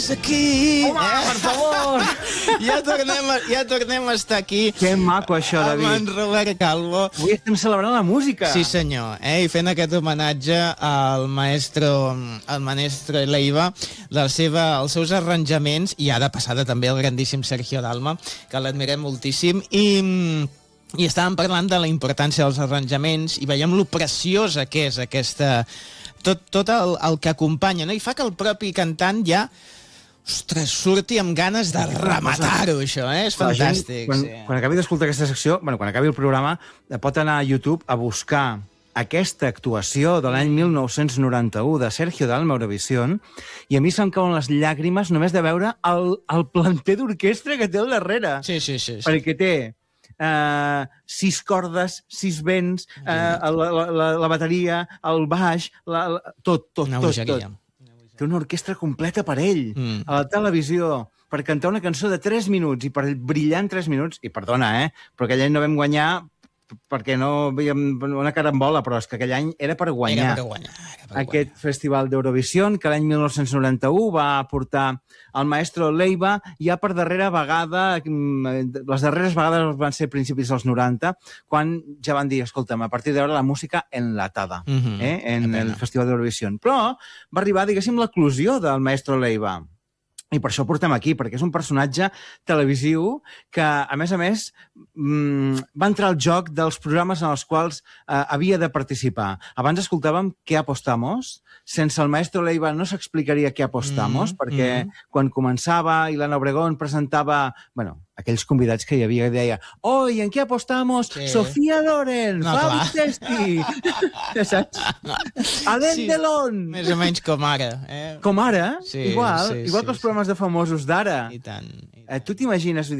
Aquí! Home, per favor! Ja tornem a estar aquí. Que maco, això, David. Amb en Robert Calvo. Avui estem celebrant la música. Sí, senyor. I fent aquest homenatge al maestro Leiva, els seus arranjaments, i ara passada també el grandíssim Sergio Dalma, que l'admirem moltíssim, i estàvem parlant de la importància dels arranjaments i veiem lo preciosa que és aquesta... Tot el que acompanya, no? I fa que el propi cantant ja... Ostres, surti amb ganes de rematar-ho, això, És fantàstic. Quan acabi d'escoltar aquesta secció, quan acabi el programa, pot anar a YouTube a buscar aquesta actuació de l'any 1991 de Sergio Dalma a Eurovisión, i a mi se'm cauen les llàgrimes només de veure el planter d'orquestra que té al darrere. Sí. Perquè té 6 cordes, 6 vents, la bateria, el baix, tot. Té una orquestra completa per ell, a la televisió, per cantar una cançó de 3 minuts, i per brillar en 3 minuts, i perdona, però aquell any no vam guanyar perquè no veiem una carambola, però és que aquell any era per guanyar. Aquest festival d'Eurovision, que l'any 1991 va portar el maestro Leiva, ja per darrera vegada, les darreres vegades van ser principis dels 90, quan ja van dir, escolta'm, a partir d'ara la música enlatada, en el festival d'Eurovision. Però va arribar, diguéssim, l'eclusió del maestro Leiva. I per això portem aquí, perquè és un personatge televisiu que, a més, va entrar al joc dels programes en els quals havia de participar. Abans escoltàvem Què apostamos? Sense el maestro Leiva no s'explicaria Què apostamos, perquè quan començava i l'Anna Obregón presentava, aquells convidats que hi havia, que deia «Hoy, ¿en qué apostamos? Sofía Loren, Fabi Testi!» Alain Delon! Més o menys com ara. Com ara? Igual que els programes de famosos d'ara. I tant. Tu t'imagines